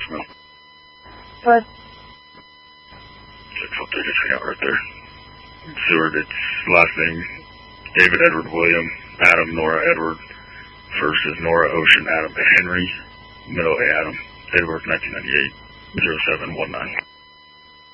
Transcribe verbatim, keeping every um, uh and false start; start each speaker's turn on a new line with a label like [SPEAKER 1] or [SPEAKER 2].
[SPEAKER 1] voicemail.
[SPEAKER 2] What?
[SPEAKER 1] Six oh three, just hang out right there. Seward, it's last name, David Edward William, Adam Nora Edward. First is Nora Ocean Adam Henry. Middle A Adam. Date of birth nineteen ninety-eight. zero seven one nine.